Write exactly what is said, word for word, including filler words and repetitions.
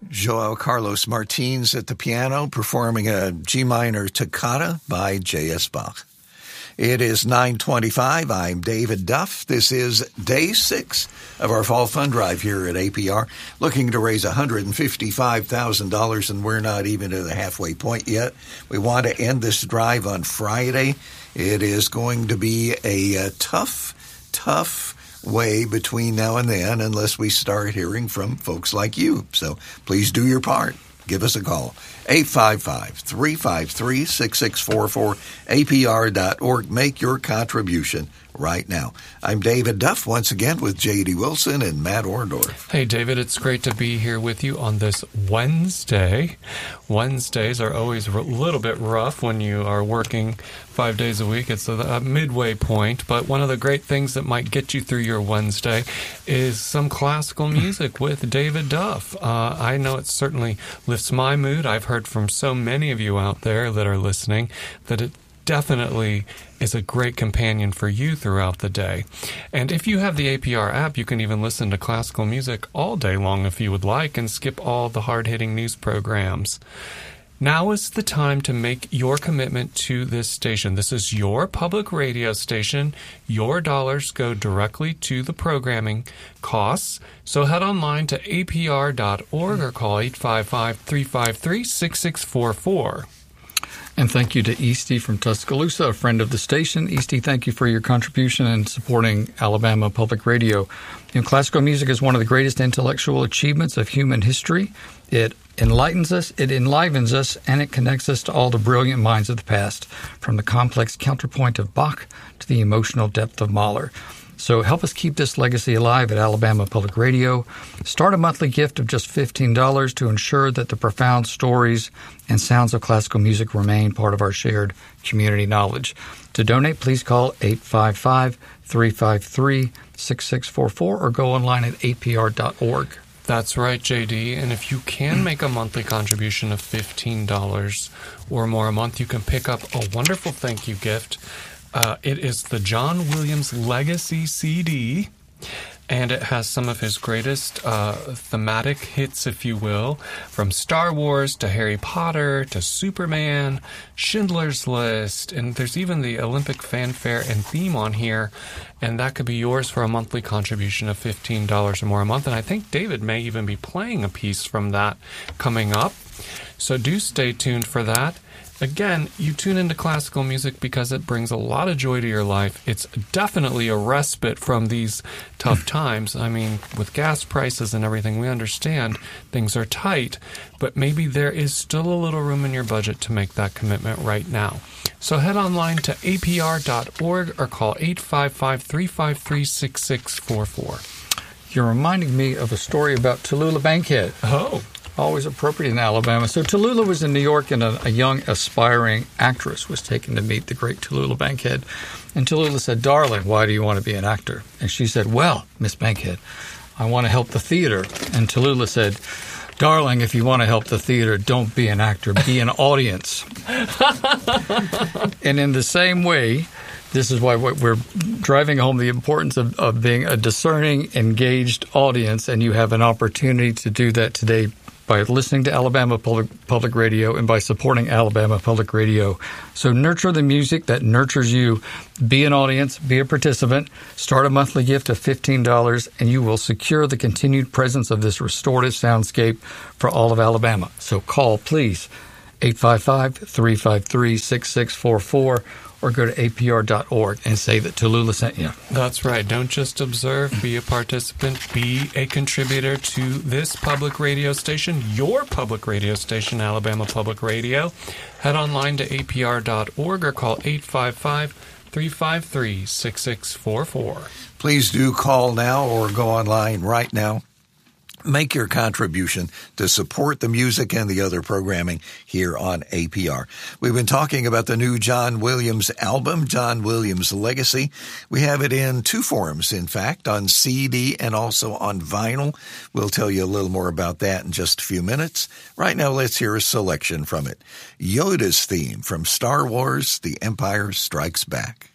Joao Carlos Martins at the piano performing a G minor toccata by J S Bach. It is nine twenty-five. I'm David Duff. This is day six of our fall fund drive here at A P R, looking to raise one hundred fifty-five thousand dollars, and we're not even at the halfway point yet. We want to end this drive on Friday. It is going to be a, a tough, tough way between now and then unless we start hearing from folks like you. So please do your part. Give us a call, eight five five, three five three, six six four four, A P R dot org. Make your contribution right now. I'm David Duff, once again with J D Wilson and Matt Orndorff. Hey, David, it's great to be here with you on this Wednesday. Wednesdays are always a little bit rough when you are working five days a week. It's a, a midway point, but one of the great things that might get you through your Wednesday is some classical music with David Duff. Uh, I know it certainly lifts my mood. I've heard from so many of you out there that are listening that it definitely is a great companion for you throughout the day. And if you have the A P R app, you can even listen to classical music all day long if you would like and skip all the hard-hitting news programs. Now is the time to make your commitment to this station. This is your public radio station. Your dollars go directly to the programming costs. So head online to A P R dot org or call eight five five, three five three, six six four four. And thank you to Eastie from Tuscaloosa, a friend of the station. Eastie, thank you for your contribution in supporting Alabama Public Radio. You know, classical music is one of the greatest intellectual achievements of human history. It enlightens us, it enlivens us, and it connects us to all the brilliant minds of the past, from the complex counterpoint of Bach to the emotional depth of Mahler. So help us keep this legacy alive at Alabama Public Radio. Start a monthly gift of just fifteen dollars to ensure that the profound stories and sounds of classical music remain part of our shared community knowledge. To donate, please call eight five five, three five three, six six four four or go online at A P R dot org. That's right, J D. And if you can make a monthly contribution of fifteen dollars or more a month, you can pick up a wonderful thank you gift. Uh, it is the John Williams Legacy C D, and it has some of his greatest uh, thematic hits, if you will, from Star Wars to Harry Potter to Superman, Schindler's List, and there's even the Olympic fanfare and theme on here, and that could be yours for a monthly contribution of fifteen dollars or more a month, and I think David may even be playing a piece from that coming up, so do stay tuned for that. Again, you tune into classical music because it brings a lot of joy to your life. It's definitely a respite from these tough times. I mean, with gas prices and everything, we understand things are tight, but maybe there is still a little room in your budget to make that commitment right now. So head online to A P R dot org or call eight five five, three five three, six six four four. You're reminding me of a story about Tallulah Bankhead. Oh. Always appropriate in Alabama. So Tallulah was in New York, and a, a young aspiring actress was taken to meet the great Tallulah Bankhead. And Tallulah said, "Darling, why do you want to be an actor?" And she said, "Well, Miss Bankhead, I want to help the theater." And Tallulah said, "Darling, if you want to help the theater, don't be an actor, be an audience." And in the same way, this is why we're driving home the importance of, of being a discerning, engaged audience, and you have an opportunity to do that today by listening to Alabama Public, Public Radio and by supporting Alabama Public Radio. So nurture the music that nurtures you. Be an audience, be a participant, start a monthly gift of fifteen dollars, and you will secure the continued presence of this restorative soundscape for all of Alabama. So call, please, eight five five, three five three, six six four four or go to A P R dot org and say that Tallulah sent you. That's right. Don't just observe, be a participant, be a contributor to this public radio station, your public radio station, Alabama Public Radio. Head online to A P R dot org or call eight five five, three five three, six six four four. Please do call now or go online right now. Make your contribution to support the music and the other programming here on A P R. We've been talking about the new John Williams album, John Williams Legacy. We have it in two forms, in fact, on C D and also on vinyl. We'll tell you a little more about that in just a few minutes. Right now, let's hear a selection from it. Yoda's theme from Star Wars, The Empire Strikes Back.